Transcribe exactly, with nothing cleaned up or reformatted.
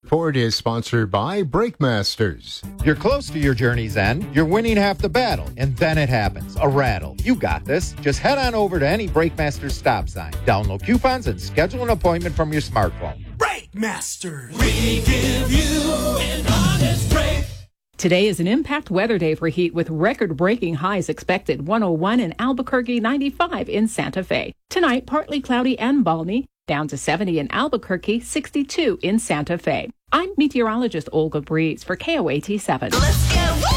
Report is sponsored by Brakemasters. You're close to your journey's end. You're winning half the battle, and then it happens. A rattle. You got this. Just head on over to any Brakemasters stop sign. Download coupons and schedule an appointment from your smartphone. Brakemasters. We give you an honest break. Today is an impact weather day for heat with record-breaking highs expected. one oh one in Albuquerque, ninety-five in Santa Fe. Tonight, partly cloudy and balmy. Down to seventy in Albuquerque, sixty-two in Santa Fe. I'm meteorologist Olga Breeze for K O A T seven. Let's go.